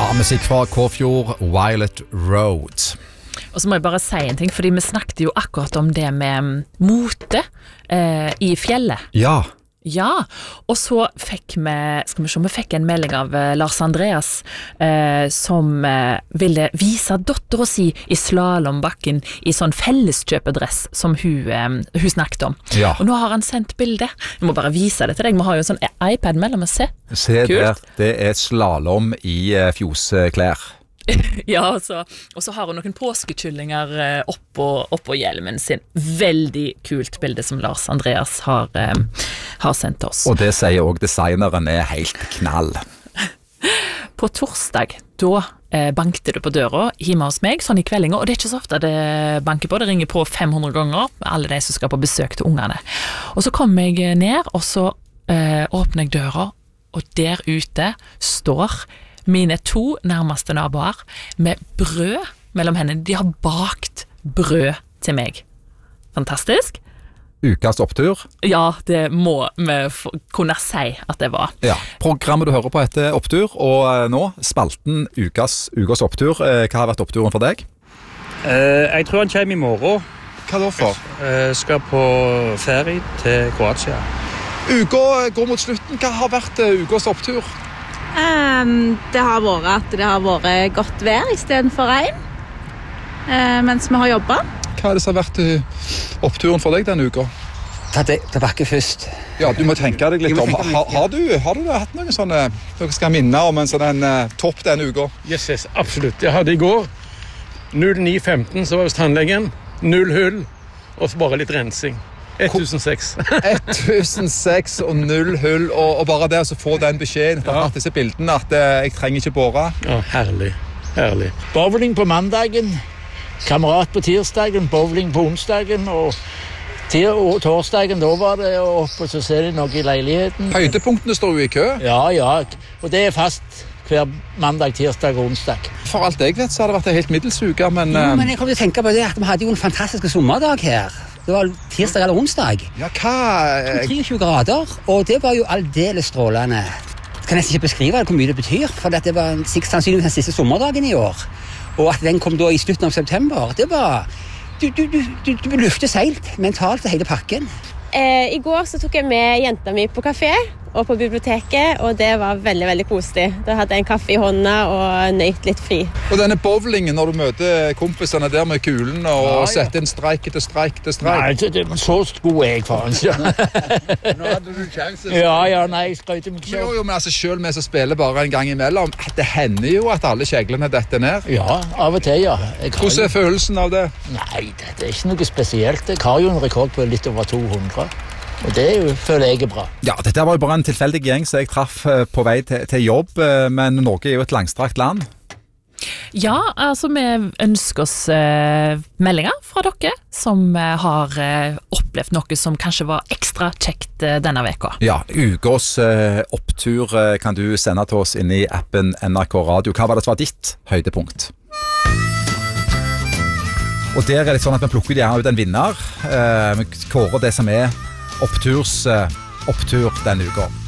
Ja, musikk fra Kåfjord, Violet Road. Og så må jeg bare si en ting, fordi vi snakket jo akkurat om det med mote i fjellet. Ja. Ja, og så fikk vi fikk en melding av Lars Andreas som ville vise datteren sin i slalombakken i sånn felleskjøpedress som hun snakket om. Ja. Og nå har han sendt bildet. Jeg må bare vise det til deg. Vi har jo en sånn iPad mellom oss. Se der, det er slalom i fjosklær. Ja, og så har hun noen påskekyllinger oppå hjelmen sin. Veldig kult bilde som Lars Andreas har sendt oss. Og det sier også designeren er helt knall. På torsdag, da bankte du på døra hjemme hos meg, sånn i kveldinga, og det er ikke så ofte det banker på, det ringer på 500 ganger, alle de som skal på besøk til ungene. Og så kom jeg ned, og så åpner jeg døra, og der ute står mine 2 nærmeste naboer med brød mellom hendene. De har bakt brød til meg. Fantastisk. Ukas opptur. Ja, det må vi kunne si at det var. Ja, programmet du hører på heter Opptur, og nå spalten Ukas opptur. Hva har vært oppturen for deg? Jeg tror han kommer i morgen. Hva da for? Skal på ferie til Kroatia. Uka går mot slutten. Hva har vært ukas opptur? Det har vært at det har vært godt vær I stedet for regn mens vi har jobbet. Hva er det som har vært oppturen for deg denne uka? Ta tilbake først. Ja, du må tenke deg litt om. Har du hatt noen sånne, dere skal minne om en sånn topp denne uka? Yes, absolutt. Jeg hadde i går 09.15, så var det hos tannlegen. 0 hull, og så bare litt rensing. 1006. 1006 og 0 hull, og bare det å få den beskjeden for at disse bildene at jeg trenger ikke båre. Ja, herlig. Bowling på mandagen, kamerat på tirsdagen, bowling på onsdagen, og torsdagen, da var det opp og så ser de noe I leiligheten. Høydepunktene står jo I kø. Ja, og det fast hver mandag, tirsdag og onsdag. For alt jeg vet så har det vært en helt middels uke, men... Jo, men jeg kom til å tenke på det at vi hadde jo en fantastisk sommerdag her. Det var tirsdag eller onsdag. Ja, hva... 23 grader, og det var jo aldeles strålende. Jeg kan nesten ikke beskrive hvor mye det betyr, for det var sannsynligvis den siste sommerdagen I år. Og at den kom da I slutten av september, det var... Du lufte seilt mentalt til hele pakken. I går så tok jeg med jenta mi på kafé og på biblioteket, og det var veldig, veldig koselig. Da hadde jeg en kaffe I hånda og nøyt litt fri. Og denne bowlingen, når du møter kompisene der med kulen og setter en streik etter streik etter streik. Nei, så god jeg faen ikke. Nå hadde du sjansen. Ja, nei, jeg skrøyte meg ikke. Jo, men altså selv vi som spiller bare en gang imellom, det hender jo at alle kjeglene detter ned. Ja, av og til, ja. Hvordan følelsen av det? Nei, det ikke noe spesielt. Jeg har jo en rekord på litt over 200. Og det føler jeg bra. Ja, dette var jo bare en tilfeldig gjeng som jeg traff på vei til jobb, men Norge jo et langstrakt land. Ja, altså vi ønsker oss meldinger fra dere som har opplevd noe som kanskje var ekstra kjekt denne veka. Ja, ukas opptur kan du sende til oss inn I appen NRK Radio. Hva var det som var ditt høydepunkt? Og der det sånn at vi plukker gjerne ut en vinner. Vi kårer det som opptur denne uka.